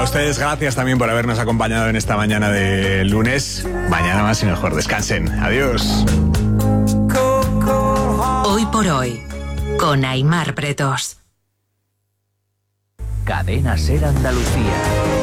a ustedes gracias también por habernos acompañado en esta mañana de lunes. Mañana más y mejor. Descansen. Adiós. Hoy por hoy, con Aimar Pretos. Cadena Ser Andalucía.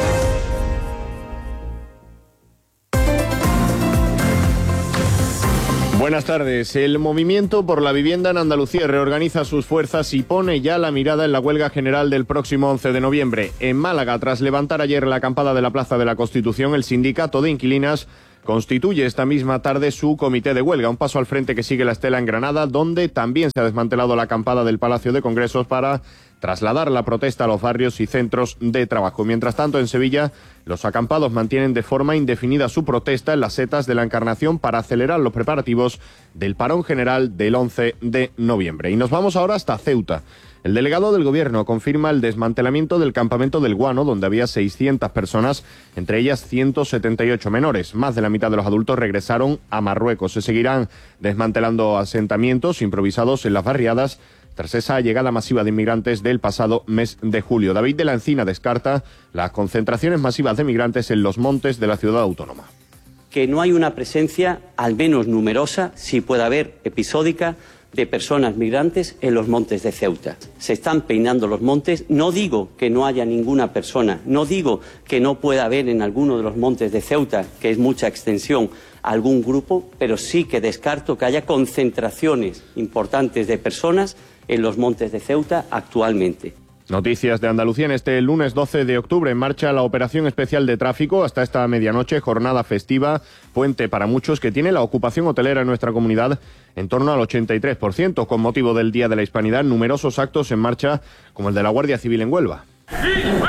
Buenas tardes. El Movimiento por la Vivienda en Andalucía reorganiza sus fuerzas y pone ya la mirada en la huelga general del próximo 11 de noviembre. En Málaga, tras levantar ayer la acampada de la Plaza de la Constitución, el sindicato de inquilinas constituye esta misma tarde su comité de huelga, un paso al frente que sigue la estela en Granada, donde también se ha desmantelado la acampada del Palacio de Congresos para trasladar la protesta a los barrios y centros de trabajo. Mientras tanto, en Sevilla, los acampados mantienen de forma indefinida su protesta en las setas de la Encarnación para acelerar los preparativos del parón general del 11 de noviembre. Y nos vamos ahora hasta Ceuta. El delegado del Gobierno confirma el desmantelamiento del campamento del Guano, donde había 600 personas, entre ellas 178 menores. Más de la mitad de los adultos regresaron a Marruecos. Se seguirán desmantelando asentamientos improvisados en las barriadas tras esa llegada masiva de inmigrantes del pasado mes de julio. David de la Encina descarta las concentraciones masivas de migrantes en los montes de la ciudad autónoma. Que no hay una presencia, al menos numerosa, si puede haber episódica, de personas migrantes en los montes de Ceuta. Se están peinando los montes. No digo que no haya ninguna persona, no digo que no pueda haber en alguno de los montes de Ceuta, que es mucha extensión, algún grupo, pero sí que descarto que haya concentraciones importantes de personas en los montes de Ceuta actualmente. Noticias de Andalucía. En este lunes 12 de octubre en marcha la operación especial de tráfico hasta esta medianoche, jornada festiva, puente para muchos, que tiene la ocupación hotelera en nuestra comunidad en torno al 83%, con motivo del Día de la Hispanidad, numerosos actos en marcha como el de la Guardia Civil en Huelva.